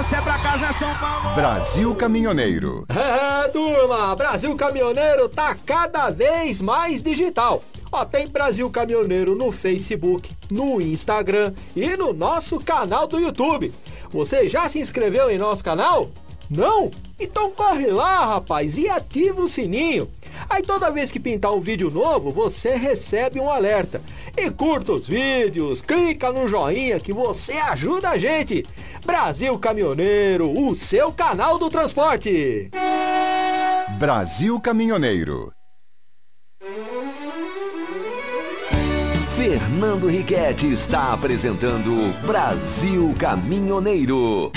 você pra casa, São Paulo. Brasil Caminhoneiro. Turma, Brasil Caminhoneiro tá cada vez mais digital. Ó, tem Brasil Caminhoneiro no Facebook, no Instagram e no nosso canal do YouTube. Você já se inscreveu em nosso canal? Não? Então corre lá, rapaz, e ativa o sininho. Aí toda vez que pintar um vídeo novo, você recebe um alerta. E curta os vídeos, clica no joinha que você ajuda a gente. Brasil Caminhoneiro, o seu canal do transporte. Brasil Caminhoneiro. Fernando Riquetti está apresentando Brasil Caminhoneiro.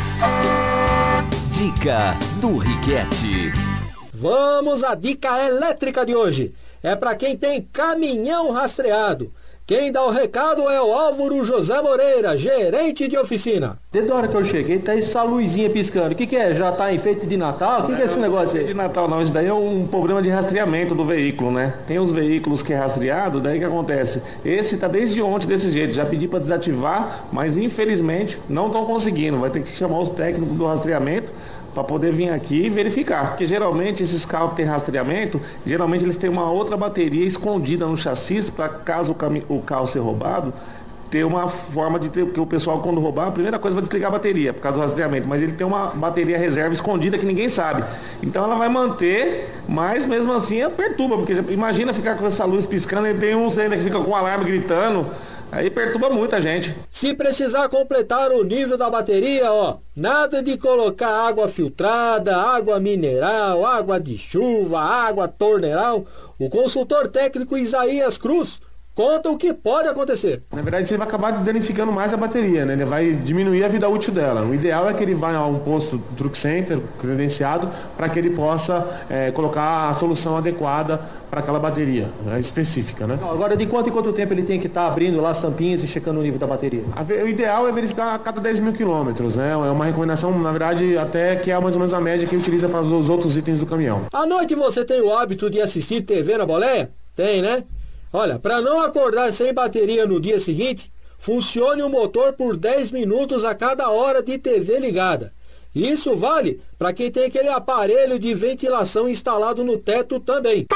Dica do Riquetti. Vamos à dica elétrica de hoje. É para quem tem caminhão rastreado. Quem dá o recado é o Álvaro José Moreira, gerente de oficina. Desde a hora que eu cheguei, tá essa luzinha piscando. O que é? Já tá enfeite de Natal? O que é esse negócio aí? De Natal não, isso daí é um problema de rastreamento do veículo, né? Tem os veículos que é rastreado, daí que acontece? Esse tá desde ontem desse jeito, já pedi para desativar, mas infelizmente não estão conseguindo. Vai ter que chamar os técnicos do rastreamento para poder vir aqui e verificar. Porque geralmente esses carros que tem rastreamento, geralmente eles têm uma outra bateria escondida no chassi, para caso o carro ser roubado, ter uma forma de ter, porque o pessoal quando roubar, a primeira coisa vai desligar a bateria, por causa do rastreamento, mas ele tem uma bateria reserva escondida que ninguém sabe. Então ela vai manter, mas mesmo assim perturba, porque imagina ficar com essa luz piscando, e tem uns ainda que fica com o alarme gritando. Aí perturba muita gente. Se precisar completar o nível da bateria, nada de colocar água filtrada, água mineral, água de chuva, água torneiral. O consultor técnico Isaías Cruz conta o que pode acontecer. Na verdade, você vai acabar danificando mais a bateria, né? Ele vai diminuir a vida útil dela. O ideal é que ele vá a um posto Truck Center credenciado para que ele possa colocar a solução adequada para aquela bateria específica, né? Agora, de quanto em quanto tempo ele tem que estar abrindo lá as tampinhas e checando o nível da bateria? O ideal é verificar a cada 10 mil quilômetros, né? É uma recomendação, na verdade, até que é mais ou menos a média que utiliza para os outros itens do caminhão. À noite você tem o hábito de assistir TV na boleia? Tem, né? Olha, para não acordar sem bateria no dia seguinte, funcione o motor por 10 minutos a cada hora de TV ligada. Isso vale para quem tem aquele aparelho de ventilação instalado no teto também.